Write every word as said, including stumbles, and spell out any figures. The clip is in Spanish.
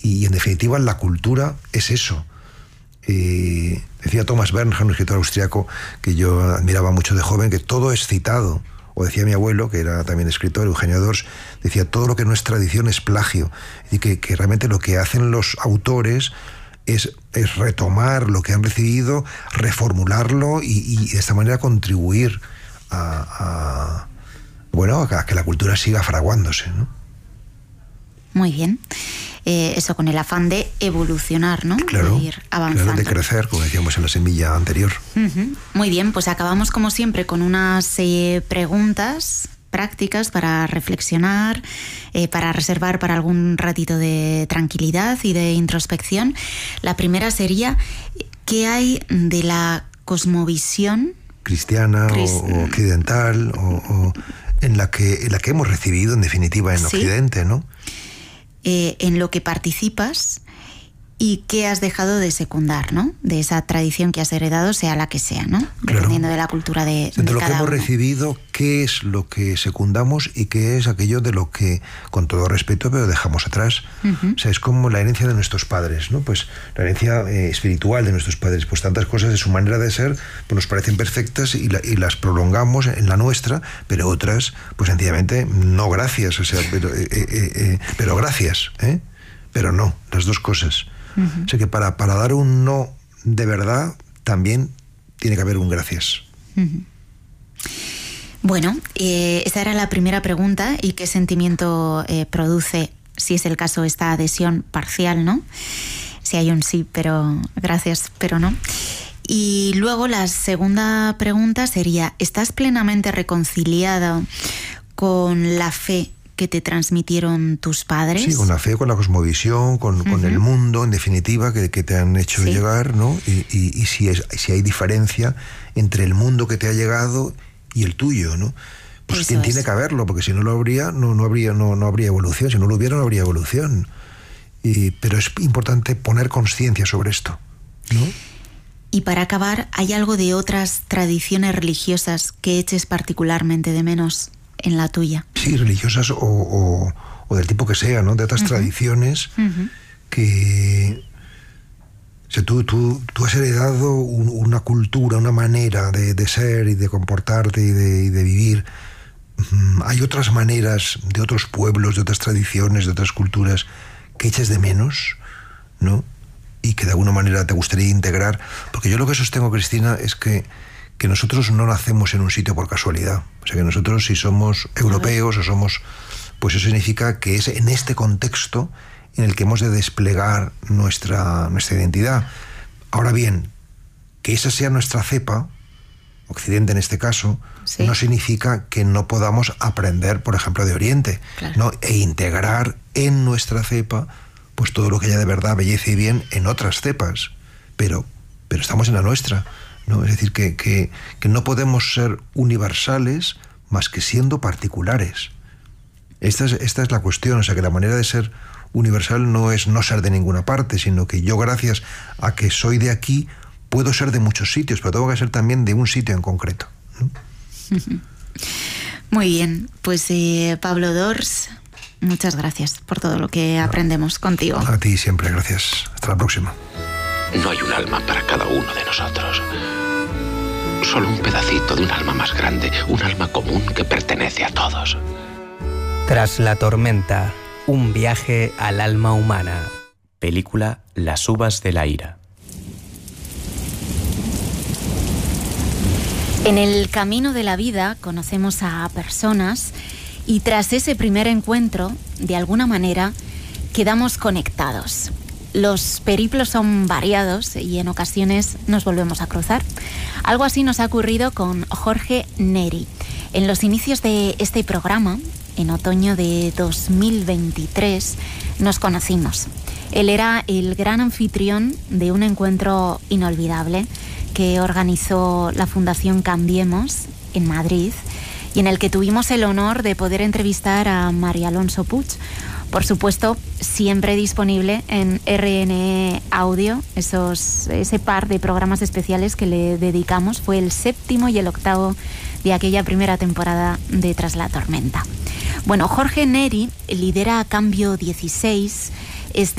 y en definitiva la cultura es eso. Eh, decía Thomas Bernhard, un escritor austriaco que yo admiraba mucho de joven, que todo es citado. O decía mi abuelo, que era también escritor, Eugenio Dors, decía, todo lo que no es tradición es plagio. Y que, que realmente lo que hacen los autores es, es retomar lo que han recibido, reformularlo y, y de esta manera contribuir a, a, bueno, a que la cultura siga fraguándose, ¿no? Muy bien. Eh, eso con el afán de evolucionar, ¿no? Claro, de ir avanzando. Claro, de crecer, como decíamos en la semilla anterior. Uh-huh. Muy bien, pues acabamos como siempre con unas eh, preguntas prácticas para reflexionar, eh, para reservar para algún ratito de tranquilidad y de introspección. La primera sería, ¿qué hay de la cosmovisión cristiana Crist... o, o occidental o, o en la que en la que hemos recibido en definitiva en ¿Sí? Occidente, ¿no? Eh, en lo que participas y qué has dejado de secundar, ¿no? De esa tradición que has heredado, sea la que sea, ¿no? Claro. Dependiendo de la cultura de, de, de lo cada que hemos uno. recibido, qué es lo que secundamos y qué es aquello de lo que, con todo respeto, pero dejamos atrás. Uh-huh. O sea, es como la herencia de nuestros padres, ¿no? Pues la herencia eh, espiritual de nuestros padres, pues tantas cosas de su manera de ser pues nos parecen perfectas y, la, y las prolongamos en la nuestra, pero otras, pues sencillamente, no gracias, o sea, pero, eh, eh, eh, pero gracias, ¿eh? Pero no, las dos cosas. Uh-huh. O sea que para, para dar un no de verdad también tiene que haber un gracias. Uh-huh. Bueno, eh, esa era la primera pregunta. ¿Y qué sentimiento eh, produce, si es el caso, esta adhesión parcial, ¿no? Si hay un sí, pero gracias, pero no. Y luego la segunda pregunta sería, ¿estás plenamente reconciliado con la fe que te transmitieron tus padres? Sí, con la fe, con la cosmovisión, con, uh-huh. con el mundo, en definitiva, que, que te han hecho sí. llegar, ¿no? Y, y, y si, es, si hay diferencia entre el mundo que te ha llegado y el tuyo, ¿no? Pues tiene, tiene que haberlo, porque si no lo habría, no, no habría, no, no habría evolución. Si no lo hubiera, no habría evolución. Y, pero es importante poner conciencia sobre esto, ¿no? Y para acabar, ¿hay algo de otras tradiciones religiosas que eches particularmente de menos en la tuya? Sí, religiosas o, o, o del tipo que sea, ¿no? De otras uh-huh. tradiciones uh-huh. que... O sea, tú, tú, tú has heredado un, una cultura, una manera de, de ser y de comportarte y de, y de vivir. Um, hay otras maneras de otros pueblos, de otras tradiciones, de otras culturas que eches de menos, ¿no? Y que de alguna manera te gustaría integrar. Porque yo lo que sostengo, Cristina, es que que nosotros no nacemos en un sitio por casualidad. O sea, que nosotros si somos europeos o somos... Pues eso significa que es en este contexto en el que hemos de desplegar nuestra, nuestra identidad. Ahora bien, que esa sea nuestra cepa, Occidente en este caso, sí. no significa que no podamos aprender, por ejemplo, de Oriente, claro. ¿no? E integrar en nuestra cepa pues todo lo que haya de verdad, belleza y bien en otras cepas. Pero, pero estamos en la nuestra, ¿no? Es decir, que, que, que no podemos ser universales más que siendo particulares. Esta es, esta es la cuestión, o sea, que la manera de ser universal no es no ser de ninguna parte, sino que yo, gracias a que soy de aquí, puedo ser de muchos sitios, pero tengo que ser también de un sitio en concreto, ¿no? Muy bien, pues eh, Pablo Dors, muchas gracias por todo lo que aprendemos contigo. A ti siempre, gracias. Hasta la próxima. No hay un alma para cada uno de nosotros. Solo un pedacito de un alma más grande, un alma común que pertenece a todos. Tras la tormenta, un viaje al alma humana. Película Las uvas de la ira. En el camino de la vida conocemos a personas y tras ese primer encuentro, de alguna manera, quedamos conectados. Los periplos son variados y en ocasiones nos volvemos a cruzar. Algo así nos ha ocurrido con Jorge Neri. En los inicios de este programa, en otoño de dos mil veintitrés, nos conocimos. Él era el gran anfitrión de un encuentro inolvidable que organizó la Fundación Cambiemos en Madrid y en el que tuvimos el honor de poder entrevistar a María Alonso Puig. Por supuesto, siempre disponible en R N E Audio, esos, ese par de programas especiales que le dedicamos. Fue el séptimo y el octavo de aquella primera temporada de Tras la Tormenta. Bueno, Jorge Neri lidera Cambio dieciséis, es